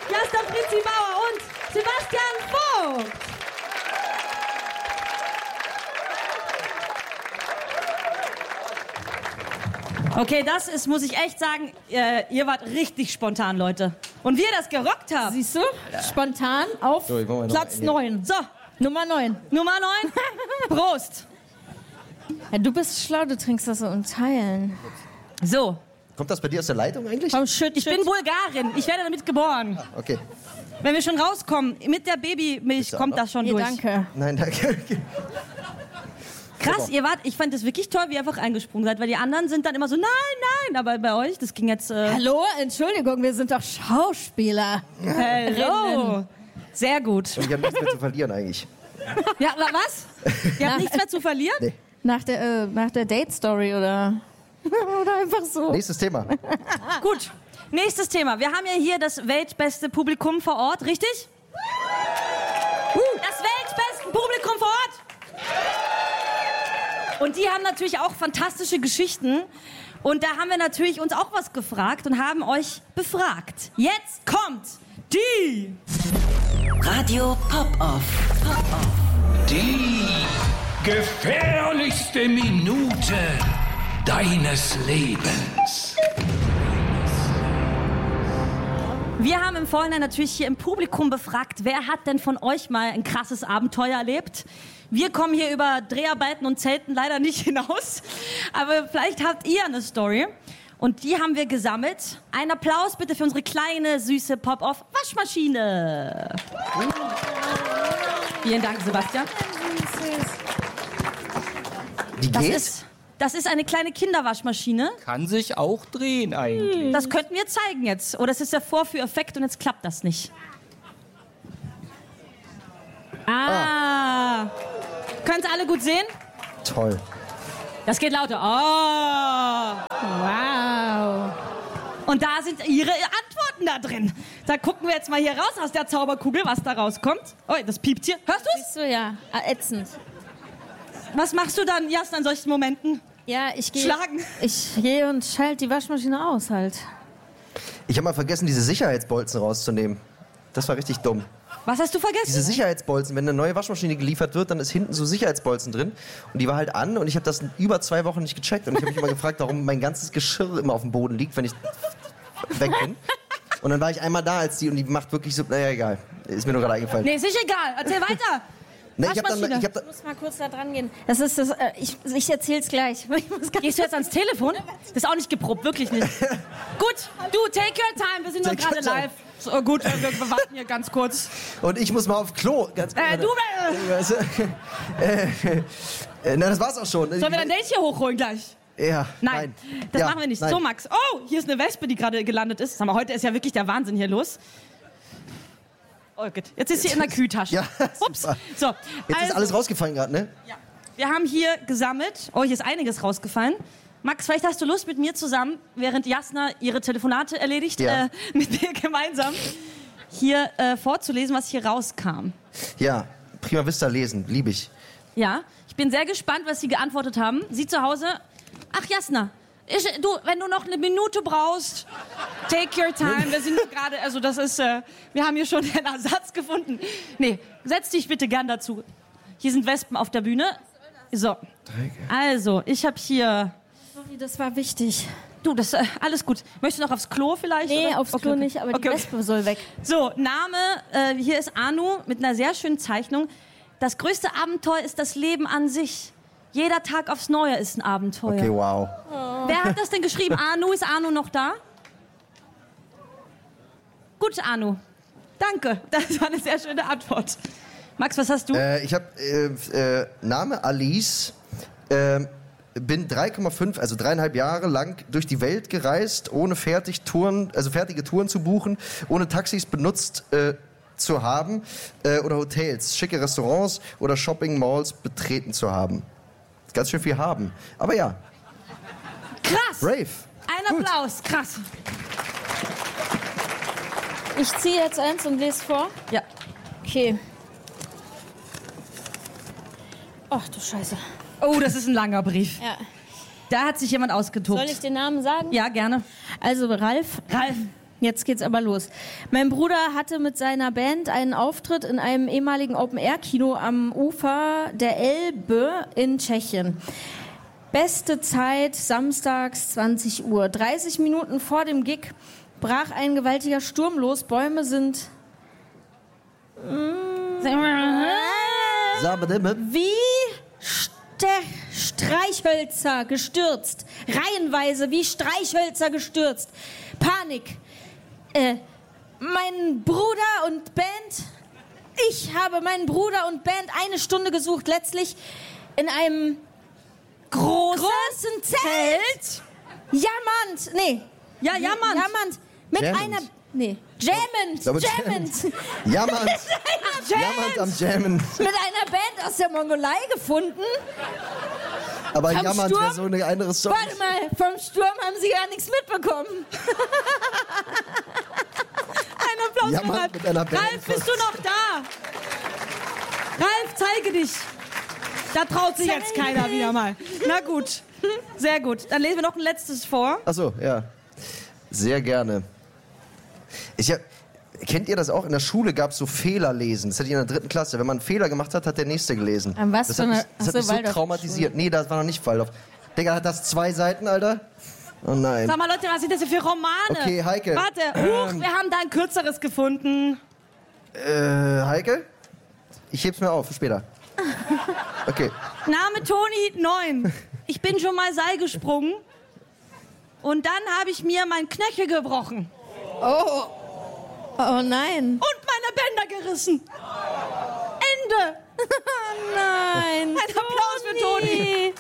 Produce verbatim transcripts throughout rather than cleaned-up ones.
Jasna Fritzi-Bauer und Sebastian Vogt. Okay, das ist, muss ich echt sagen, äh, ihr wart richtig spontan, Leute. Und wie ihr das gerockt habt. Siehst du? Spontan auf So, Platz neun. So, Nummer neun. Nummer neun. Prost. Ja, du bist schlau, du trinkst das so in Teilen. So, Kommt das bei dir aus der Leitung eigentlich? Komm, schütt, ich schütt. bin Bulgarin. Ich werde damit geboren. Okay. Wenn wir schon rauskommen, mit der Babymilch du kommt auch noch? das schon Hier, durch. danke. Nein, danke. Krass, ihr wart, ich fand das wirklich toll, wie ihr einfach eingesprungen seid, weil die anderen sind dann immer so, nein, nein, aber bei euch, das ging jetzt... Äh, Hallo, Entschuldigung, wir sind doch Schauspieler. Hallo. Sehr gut. Und ich habe nichts mehr zu verlieren eigentlich. Ja, wa- was? Ihr habt nichts mehr zu verlieren? Nee. Nach der, äh, nach der Date-Story oder... oder einfach so. Nächstes Thema. Gut, nächstes Thema. Wir haben ja hier das weltbeste Publikum vor Ort, richtig? Das weltbeste Publikum vor Ort. Und die haben natürlich auch fantastische Geschichten. Und da haben wir natürlich uns auch was gefragt und haben euch befragt. Jetzt kommt die... Radio Pop-Off. Die gefährlichste Minute deines Lebens. Wir haben im Vorhinein natürlich hier im Publikum befragt, wer hat denn von euch mal ein krasses Abenteuer erlebt? Wir kommen hier über Dreharbeiten und Zelten leider nicht hinaus, aber vielleicht habt ihr eine Story. Und die haben wir gesammelt. Ein Applaus bitte für unsere kleine, süße Pop-Off-Waschmaschine. Vielen Dank, Sebastian. Die Das geht? ist, das ist eine kleine Kinderwaschmaschine. Kann sich auch drehen eigentlich. Das könnten wir zeigen jetzt. Oder es ist der Vorführeffekt und jetzt klappt das nicht. Ah. Könnt ihr alle gut sehen? Toll. Das geht lauter. Oh. Wow. Und da sind ihre Antworten da drin. Da gucken wir jetzt mal hier raus aus der Zauberkugel, was da rauskommt. Oh, das piept hier. Hörst du's? Siehst du, ja. Ah, ätzend. Was machst du dann, Jasna, in solchen Momenten? Ja, ich gehe... Schlagen. Ich gehe und schalte die Waschmaschine aus halt. Ich habe mal vergessen, diese Sicherheitsbolzen rauszunehmen. Das war richtig dumm. Was hast du vergessen? Diese Sicherheitsbolzen, wenn eine neue Waschmaschine geliefert wird, dann ist hinten so Sicherheitsbolzen drin. Und die war halt an und ich habe das über zwei Wochen nicht gecheckt. Und ich habe mich immer gefragt, warum mein ganzes Geschirr immer auf dem Boden liegt, wenn ich weg bin. Und dann war ich einmal da als die und die macht wirklich so, naja, egal. Ist mir nur gerade eingefallen. Nee, ist nicht egal. Erzähl weiter. Nee, ich hab dann, Waschmaschine. ich hab da, Ich muss mal kurz da dran gehen. Das ist das... Äh, ich ich erzähl's gleich. Ich muss ganz Gehst du jetzt ans Telefon? Das ist auch nicht geprobt, wirklich nicht. Gut, du, take your time. Wir sind nur Take your gerade time. live. So, gut, wir, wir warten hier ganz kurz. und ich muss mal auf Klo. Ganz Äh, du, äh, Weißt du? äh, äh, na, das war's auch schon. sollen wir dein Date hier hochholen gleich? Ja, Nein, nein. das Ja, machen wir nicht. nein. So, Max. Oh, hier ist eine Wespe, die gerade gelandet ist. Sag mal, heute ist ja wirklich der Wahnsinn hier los. Oh Gott, jetzt ist sie in der Kühltasche. Ja, Ups. super. So, Jetzt also, ist alles rausgefallen gerade, ne? ja. Wir haben hier gesammelt. Oh, hier ist einiges rausgefallen. Max, vielleicht hast du Lust, mit mir zusammen, während Jasna ihre Telefonate erledigt, Ja. äh, mit mir gemeinsam hier äh, vorzulesen, was hier rauskam. Ja, Prima Vista lesen, liebe ich. Ja, ich bin sehr gespannt, was Sie geantwortet haben. Sie zu Hause. Ach, Jasna, ich, du, wenn du noch eine Minute brauchst, take your time. Wir sind gerade, also das ist, äh, wir haben hier schon einen Ersatz gefunden. Nee, setz dich bitte gern dazu. Hier sind Wespen auf der Bühne. So, also, ich habe hier, Sorry, das war wichtig. du, das, äh, alles gut. Möchtest du noch aufs Klo vielleicht? Nee, oder? aufs Okay, Klo okay. nicht, aber Okay, die okay. Wespe soll weg. So, Name, äh, hier ist Anu mit einer sehr schönen Zeichnung. Das größte Abenteuer ist das Leben an sich. Jeder Tag aufs Neue ist ein Abenteuer. Okay, wow. Wer hat das denn geschrieben? Anu, ist Anu noch da? Gut, Anu. Danke, das war eine sehr schöne Antwort. Max, was hast du? Äh, ich habe äh, äh, Name Alice. Äh, bin drei Komma fünf, also dreieinhalb Jahre lang durch die Welt gereist, ohne fertig Touren, also fertige Touren zu buchen, ohne Taxis benutzt äh, zu haben äh, oder Hotels, schicke Restaurants oder Shopping-Malls betreten zu haben. Ganz schön viel haben. Aber ja, Krass. brave. Ein Gut. Applaus, krass. Ich ziehe jetzt eins und lese vor. Ja. Okay. Ach du Scheiße. Oh, das ist ein langer Brief. Ja. Da hat sich jemand ausgetobt. Soll ich den Namen sagen? Ja, gerne. Also Ralf. Ralf. Jetzt geht's aber los. Mein Bruder hatte mit seiner Band einen Auftritt in einem ehemaligen Open-Air-Kino am Ufer der Elbe in Tschechien. Beste Zeit, samstags zwanzig Uhr. dreißig Minuten vor dem Gig brach ein gewaltiger Sturm los. Bäume sind wie Ste- Streichhölzer gestürzt. Reihenweise wie Streichhölzer gestürzt. Panik. Äh, mein Bruder und Band. Ich habe meinen Bruder und Band eine Stunde gesucht. Letztlich in einem großen, großen Zelt. Jammernd. Nee. Ja, jammernd. Jammernd. Mit Jammend. einer... Nee. Jammend. glaube, Jammend. Jammernd. Jammernd am Jammen. Mit einer Band aus der Mongolei gefunden. Aber Vom jammernd Sturm? wäre so eine andere Song. Warte mal, vom Sturm haben sie gar nichts mitbekommen. Ein Applaus für Jammernd Ralf. mit einer Band. Ralf, bist du noch da? Ralf, zeige dich. Da traut sich jetzt keiner wieder mal. Na gut, sehr gut. Dann lesen wir noch ein letztes vor. Achso, ja. Sehr gerne. Ich hab, kennt ihr das auch? In der Schule gab es so Fehlerlesen. Das hatte ich in der dritten Klasse. Wenn man einen Fehler gemacht hat, hat der Nächste gelesen. An was das für hat mich, eine- das hat Achso, mich so Waldorf- traumatisiert. Nee, das war noch nicht Waldorf. Digga, hat das zwei Seiten, Alter? Oh nein. Sag mal, Leute, was sind das hier für Romane? Okay, Heike. Warte, huch, wir haben da ein kürzeres gefunden. Äh, Heike? Ich heb's mir auf für später. Okay. Name Toni, neun. Ich bin schon mal Seil gesprungen. Und dann habe ich mir mein Knöchel gebrochen. Oh. Oh nein. Und meine Bänder gerissen. Ende. Oh nein. Ein Applaus für Toni.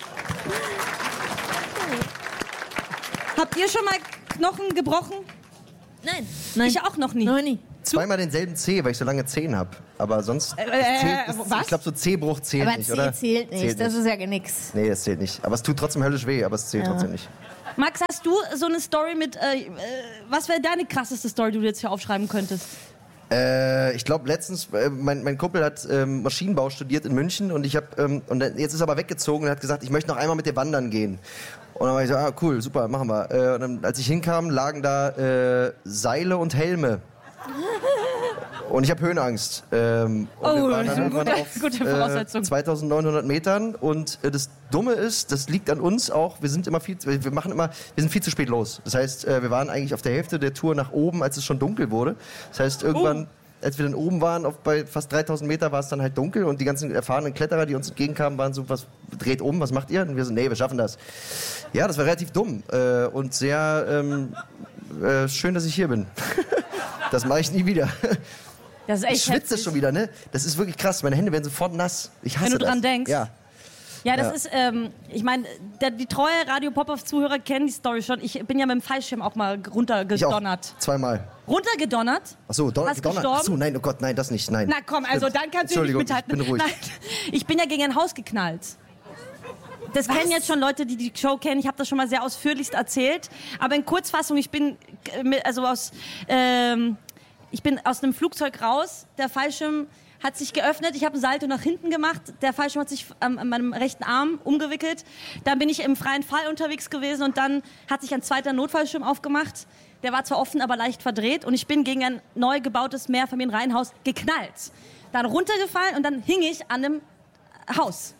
Habt ihr schon mal Knochen gebrochen? Nein. Nein. Ich auch noch nie. Noch nie. Zweimal denselben Zeh, weil ich so lange Zehen hab. Aber sonst. Äh, das zählt, das, was? Ich glaube, so Zehbruch zählt Aber nicht, C oder? zählt nicht. Zählt Das ist ja nix. Nee, das zählt nicht. Aber es tut trotzdem höllisch weh, aber es zählt Ja. trotzdem nicht. Max, hast du so eine Story mit, äh, äh, was wäre deine krasseste Story, die du jetzt hier aufschreiben könntest? Äh, ich glaube letztens, äh, mein, mein Kumpel hat ähm, Maschinenbau studiert in München und ich habe ähm, und dann- jetzt ist er aber weggezogen und hat gesagt, ich möchte noch einmal mit dir wandern gehen. Und dann war ich so, ah cool, super, machen wir. Äh, und dann, als ich hinkam, lagen da äh, Seile und Helme. Und ich habe Höhenangst. Ähm, und Oh, wir waren das dann ist eine irgendwann gute- auf gute Voraussetzung. Äh, zweitausendneunhundert Metern und äh, das Dumme ist, das liegt an uns auch. Wir sind immer viel, wir machen immer, wir sind viel zu spät los. Das heißt, äh, wir waren eigentlich auf der Hälfte der Tour nach oben, als es schon dunkel wurde. Das heißt, irgendwann, Oh. als wir dann oben waren, auf, bei fast dreitausend Meter, war es dann halt dunkel und die ganzen erfahrenen Kletterer, die uns entgegenkamen, waren so, was dreht um, was macht ihr? Und wir so, nee, wir schaffen das. Ja, das war relativ dumm äh, und sehr ähm, äh, schön, dass ich hier bin. Das mache ich nie wieder. Das ist echt Ich schwitze heftig. schon wieder, ne? Das ist wirklich krass. Meine Hände werden sofort nass. Ich hasse Wenn du das. dran denkst. Ja. Ja, das Ja. ist, ähm, ich meine, die treue Radio Pop-Off-Zuhörer kennen die Story schon. Ich bin ja mit dem Fallschirm auch mal Ich auch. runtergedonnert. Zweimal. Runtergedonnert? Ach so, don Was, gedonnert. gestorben? Ach so, nein, oh Gott, nein, das nicht, nein. Na komm, also Stimmt. dann kannst du nicht Entschuldigung, mithalten. ich bin ruhig. Nein, ich bin ja gegen ein Haus geknallt. Das kennen jetzt schon Leute, die die Show kennen. Ich habe das schon mal sehr ausführlichst erzählt. Aber in Kurzfassung, ich bin äh, mit- also aus, ähm, ich bin aus einem Flugzeug raus. Der Fallschirm hat sich geöffnet. Ich habe ein Salto nach hinten gemacht. Der Fallschirm hat sich ähm, an meinem rechten Arm umgewickelt. Dann bin ich im freien Fall unterwegs gewesen und dann hat sich ein zweiter Notfallschirm aufgemacht. Der war zwar offen, aber leicht verdreht. Und ich bin gegen ein neu gebautes Mehrfamilienreihenhaus geknallt. Dann runtergefallen und dann hing ich an einem Haus.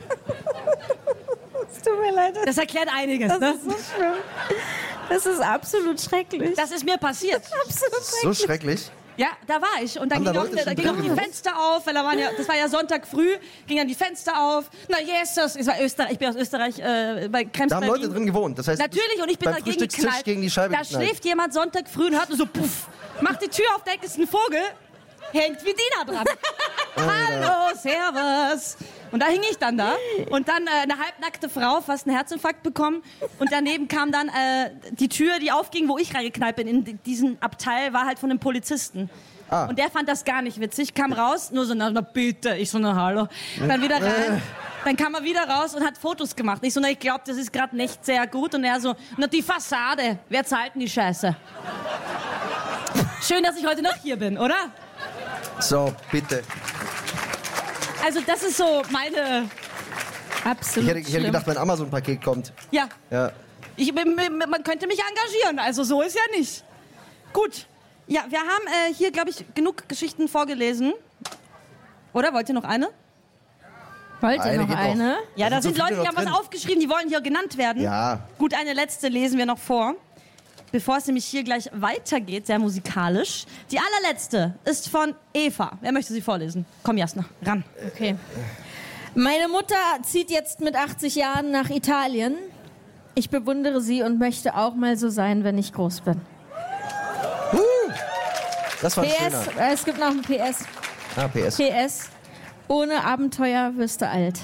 Es tut mir leid. Das erklärt einiges. Das Ne? ist so schlimm. Das ist absolut schrecklich. Das ist mir passiert. absolut So schrecklich. Ja, da war ich. Und dann Haben da ging, auch, Leute da schon ging auch drin die gewohnt? Fenster auf, weil da waren ja, das war ja Sonntag früh, ging dann die Fenster auf. Na, yes, das ist Österreich. Ich bin aus Österreich, äh, bei Krems Da haben Berlin. Leute drin gewohnt. Das heißt, Natürlich, und ich bin beim dagegen Frühstückstisch geknallt. gegen die Scheibe da geknallt. schläft jemand Sonntag früh und hört nur so, puff, macht die Tür auf, denkt, ist ein Vogel, hängt wie Dina dran. Hallo, servus. Und da hing ich dann da. Und dann äh, eine halbnackte Frau, fast einen Herzinfarkt bekommen. Und daneben kam dann äh, die Tür, die aufging, wo ich reingeknallt bin. In diesen Abteil war halt von einem Polizisten. Ah. Und der fand das gar nicht witzig, kam raus, nur so, na, na bitte, ich so, na hallo. Dann wieder rein, dann kam er wieder raus und hat Fotos gemacht. Ich so, na, ich glaube, das ist gerade nicht sehr gut. Und er so, na, die Fassade, wer zahlt denn die Scheiße? Schön, dass ich heute noch hier bin, oder? So, bitte. Also das ist so meine, Absolut Ich hätte, ich hätte schlimm. gedacht, mein Amazon-Paket kommt. ja, Ja. ich, man könnte mich engagieren, also so ist ja nicht. Gut. Ja, wir haben äh, hier, glaube ich, genug Geschichten vorgelesen. Oder? Wollt ihr noch eine? Wollt ihr Eine noch geht eine? noch. Ja, da sind so sind Leute, viele die haben noch was drin. aufgeschrieben, die wollen hier genannt werden. Ja. Gut, eine letzte lesen wir noch vor. Bevor es nämlich hier gleich weitergeht, sehr musikalisch. Die allerletzte ist von Eva. Wer möchte sie vorlesen? Komm, Jasna, ran. Okay. Meine Mutter zieht jetzt mit achtzig Jahren nach Italien. Ich bewundere sie und möchte auch mal so sein, wenn ich groß bin. Uh, das war ein P schöner. S, äh, es gibt noch ein P S. Ah, P S. P S, ohne Abenteuer wirst du alt.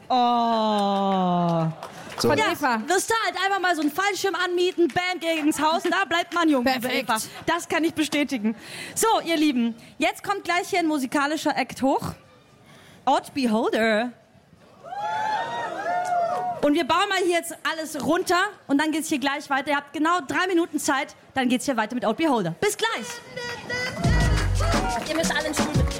Oh. So. Von Ja, Eva. wirst du halt einfach mal so einen Fallschirm anmieten, bam, gegen ins Haus, da bleibt man jung. Perfekt. Eva. Das kann ich bestätigen. So, ihr Lieben, jetzt kommt gleich hier ein musikalischer Act hoch. Odd Beholder. Und wir bauen mal hier jetzt alles runter und dann geht's hier gleich weiter. Ihr habt genau drei Minuten Zeit, dann geht's hier weiter mit Odd Beholder. Bis gleich. Ihr müsst alle einen Stuhl mitnehmen.